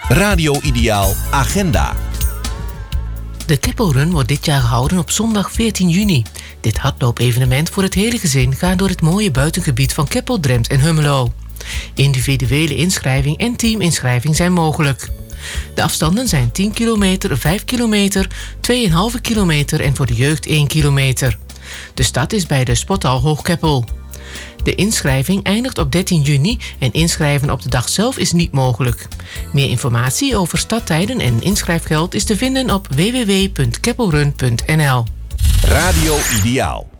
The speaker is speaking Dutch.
Radio Ideaal Agenda. De Keppelrun wordt dit jaar gehouden op zondag 14 juni. Dit hardloopevenement voor het hele gezin gaat door het mooie buitengebied van Keppel, Drempt en Hummelo. Individuele inschrijving en teaminschrijving zijn mogelijk. De afstanden zijn 10 kilometer, 5 kilometer, 2,5 kilometer en voor de jeugd 1 kilometer. De start is bij de Sporthal Hoog-Keppel. De inschrijving eindigt op 13 juni en inschrijven op de dag zelf is niet mogelijk. Meer informatie over starttijden en inschrijfgeld is te vinden op www.keppelrun.nl. Radio Ideaal.